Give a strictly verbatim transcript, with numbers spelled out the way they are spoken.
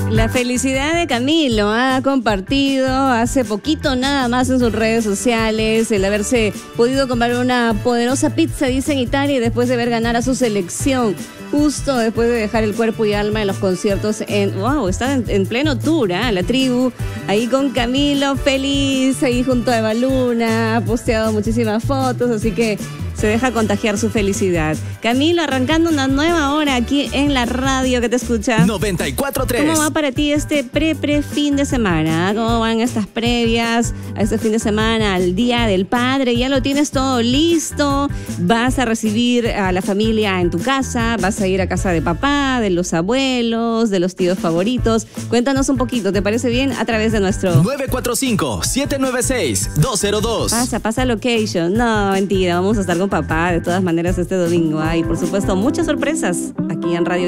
La felicidad de Camilo ha compartido hace poquito nada más en sus redes sociales el haberse podido comprar una poderosa pizza, dice, en Italia, y después de ver ganar a su selección, justo después de dejar el cuerpo y alma en los conciertos en... ¡Wow! Está en, en pleno tour, ¿eh? La tribu, ahí con Camilo, feliz, ahí junto a Eva Luna, ha posteado muchísimas fotos, así que se deja contagiar su felicidad. Camilo, arrancando una nueva hora aquí en la radio que te escucha. noventa y cuatro punto tres. ¿Cómo va para ti este pre-pre fin de semana? ¿Cómo van estas previas a este fin de semana, al Día del Padre? ¿Ya lo tienes todo listo? ¿Vas a recibir a la familia en tu casa? ¿Vas a ir a casa de papá, de los abuelos, de los tíos favoritos? Cuéntanos un poquito, ¿te parece bien? A través de nuestro... nueve cuatro cinco, siete nueve seis, dos cero dos. Pasa, pasa location. No, mentira, vamos a estar con papá de todas maneras este domingo. Hay, por supuesto, muchas sorpresas aquí en Radio